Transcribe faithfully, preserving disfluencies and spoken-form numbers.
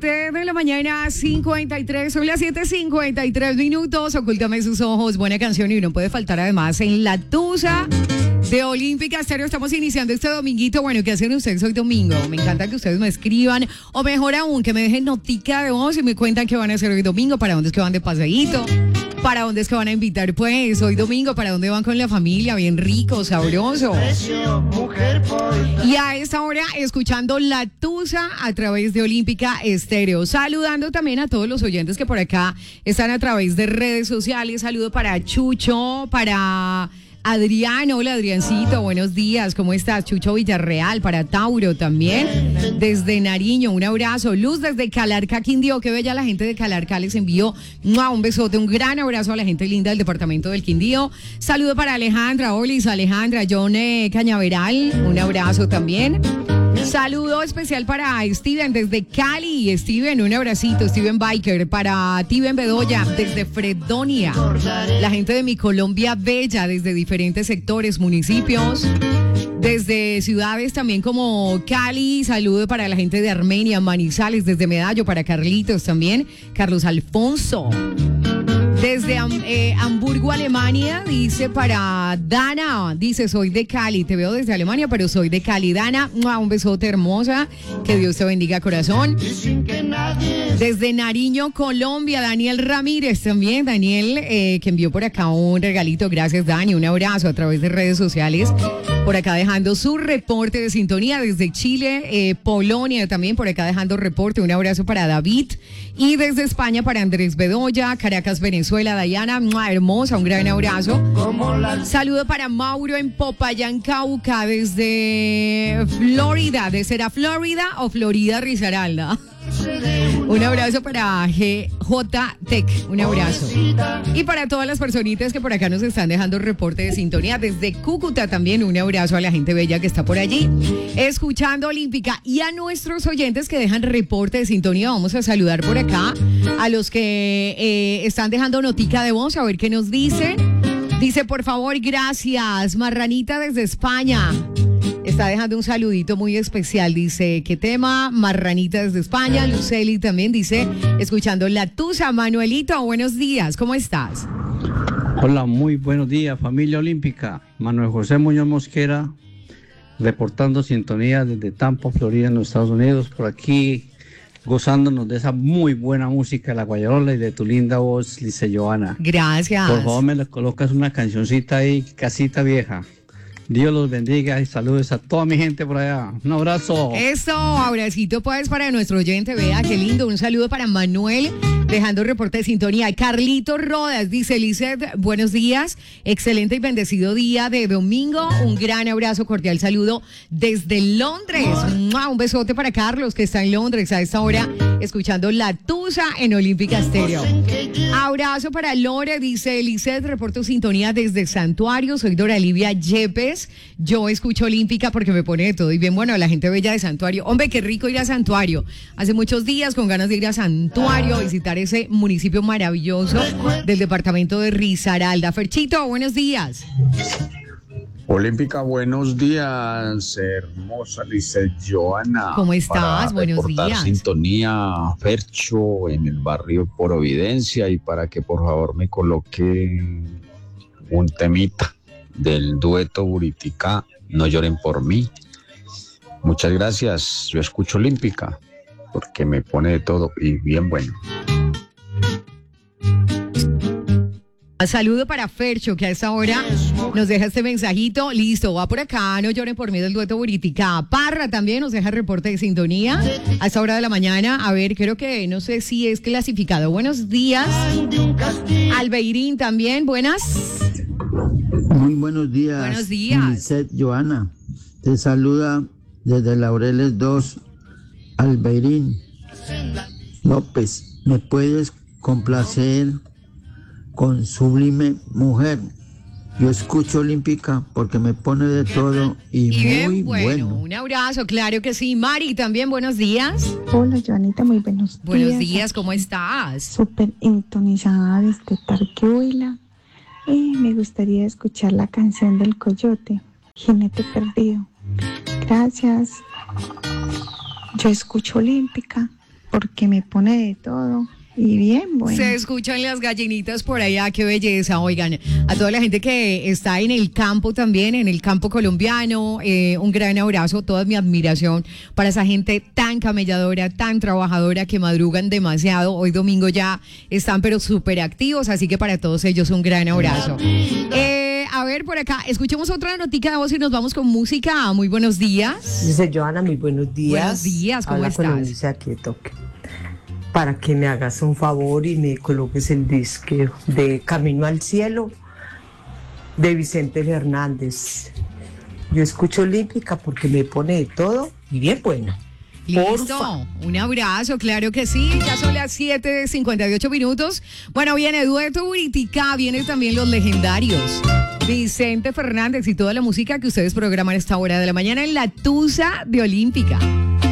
de la mañana, cincuenta y tres, son las siete cincuenta y tres minutos. Ocúltame sus ojos, buena canción y no puede faltar además en la tusa de Olímpica Estéreo. Estamos iniciando este dominguito. Bueno, ¿qué hacen ustedes hoy domingo? Me encanta que ustedes me escriban, o mejor aún, que me dejen notica de voz y me cuentan qué van a hacer hoy domingo, para dónde es que van de paseíto, para dónde es que van a invitar pues hoy domingo, para dónde van con la familia, bien rico, sabroso. Y a esta hora escuchando La Tusa a través de Olímpica Estéreo. Saludando también a todos los oyentes que por acá están a través de redes sociales. Saludo para Chucho, para Adrián. Hola Adriancito, buenos días, ¿cómo estás? Chucho Villarreal, para Tauro también, desde Nariño, un abrazo. Luz desde Calarcá, Quindío, qué bella la gente de Calarcá, les envío un besote, un gran abrazo a la gente linda del departamento del Quindío. Saludo para Alejandra, Olis, Alejandra, John eh, Cañaveral, un abrazo también. Saludo especial para Steven desde Cali. Steven, un abracito. Steven Biker, para Steven Bedoya desde Fredonia. La gente de mi Colombia Bella desde diferentes sectores, municipios, desde ciudades también como Cali. Saludo para la gente de Armenia, Manizales, desde Medallo, para Carlitos también, Carlos Alfonso. Desde eh, Hamburgo, Alemania, dice para Dana, dice, soy de Cali, te veo desde Alemania, pero soy de Cali. Dana, un besote hermosa, que Dios te bendiga, corazón. Desde Nariño, Colombia, Daniel Ramírez también, Daniel, eh, que envió por acá un regalito, gracias Dani, un abrazo a través de redes sociales, por acá dejando su reporte de sintonía. Desde Chile, eh, Polonia también, por acá dejando reporte, un abrazo para David. Y desde España para Andrés Bedoya, Caracas, Venezuela, Dayana, ¡mua! Hermosa, un gran abrazo. Saludo para Mauro en Popayán, Cauca, desde Florida, ¿de será Florida o Florida Risaralda? Un abrazo para G J Tech, un abrazo. Y para todas las personitas que por acá nos están dejando reporte de sintonía, desde Cúcuta también, un abrazo a la gente bella que está por allí escuchando Olímpica. Y a nuestros oyentes que dejan reporte de sintonía, vamos a saludar por acá a los que eh, están dejando notica de voz, a ver qué nos dicen. Dice, por favor, gracias, Marranita desde España. Está dejando un saludito muy especial. Dice, ¿qué tema? Marranita desde España. Luceli también dice, escuchando La Tusa. Manuelito, buenos días, ¿cómo estás? Hola, muy buenos días, familia olímpica. Manuel José Muñoz Mosquera, reportando sintonía desde Tampa, Florida, en los Estados Unidos. Por aquí, gozándonos de esa muy buena música de La Guayarola y de tu linda voz, Lice Joana. Gracias. Por favor, me le colocas una cancioncita ahí, Casita Vieja. Dios los bendiga y saludos a toda mi gente por allá. Un abrazo. Eso, abracito pues para nuestro oyente. Vea, qué lindo. Un saludo para Manuel, dejando reporte de sintonía. Carlito Rodas dice, Lizeth, buenos días. Excelente y bendecido día de domingo. Un gran abrazo, cordial saludo desde Londres. Un besote para Carlos, que está en Londres a esta hora, escuchando La Tusa en Olímpica Estéreo. Abrazo para Lore, dice Lizeth, reporto sintonía desde Santuario. Soy Dora Livia Yepes. Yo escucho Olímpica porque me pone de todo. Y bien, bueno, la gente bella de Santuario. Hombre, qué rico ir a Santuario. Hace muchos días con ganas de ir a Santuario, a visitar ese municipio maravilloso del departamento de Risaralda. Ferchito, buenos días. Olímpica, buenos días, hermosa Lice Joana. ¿Cómo estás? Buenos días. Sintonía, Fercho, en el barrio Providencia, y para que por favor me coloque un temita del dueto Buritica, No lloren por mí. Muchas gracias. Yo escucho Olímpica porque me pone de todo y bien bueno. Saludo para Fercho, que a esta hora nos deja este mensajito. Listo, va por acá, No lloren por mí, del dueto Buritica. Parra también nos deja reporte de sintonía a esta hora de la mañana. A ver, creo que no sé si es clasificado. Buenos días. Albeirín también, buenas. Muy buenos días. Buenos días. Lizeth Joana, te saluda desde Laureles dos, Albeirín López. ¿Me puedes complacer con Sublime Mujer? Yo escucho Olímpica porque me pone de todo y, y bien muy bueno. bueno. Un abrazo, claro que sí. Mari, también buenos días. Hola, Joanita, muy buenos días. Buenos días, ¿cómo estás? Súper entonizada desde Parque Huila. Eh, me gustaría escuchar la canción del Coyote, Jinete Perdido. Gracias. Yo escucho Olímpica porque me pone de todo. Y bien, bueno. Se escuchan las gallinitas por allá, qué belleza. Oigan, a toda la gente que está en el campo también, en el campo colombiano, eh, un gran abrazo, toda mi admiración para esa gente tan camelladora, tan trabajadora, que madrugan demasiado. Hoy domingo ya están pero súper activos, así que para todos ellos un gran abrazo. Eh, a ver, por acá, escuchemos otra notica de voz y nos vamos con música. Muy buenos días. Dice Joana, muy buenos días. Buenos días, ¿cómo Habla estás? Con Eunice aquí de Toque. Para que me hagas un favor y me coloques el disco de Camino al Cielo de Vicente Fernández. Yo escucho Olímpica porque me pone de todo y bien buena. Listo, Porfa. un abrazo, claro que sí, ya son las siete cincuenta y ocho minutos. Bueno, viene Dueto Buritica, vienen también los legendarios Vicente Fernández y toda la música que ustedes programan a esta hora de la mañana en la Tusa de Olímpica.